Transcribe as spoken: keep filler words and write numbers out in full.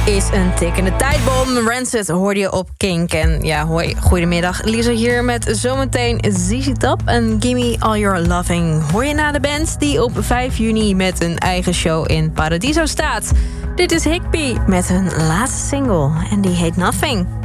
is een tikkende tijdbom. Rancid hoorde je op Kink. En ja, hoi, goedemiddag. Lisa hier met zometeen Z Z Top en Gimme All Your Loving. Hoor je na de band die op vijf juni met een eigen show in Paradiso staat. Dit is Higby met hun laatste single en die heet Nothing.